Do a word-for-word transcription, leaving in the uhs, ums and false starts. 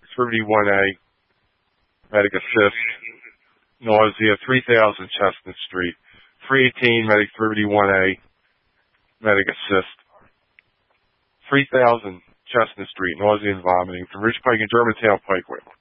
three one A, Medic Assist, nausea, three thousand Chestnut Street. three eighteen, Medic three one A, Medic Assist. three thousand Chestnut Street, nausea and vomiting from Ridge Pike and Germantown Pikeway.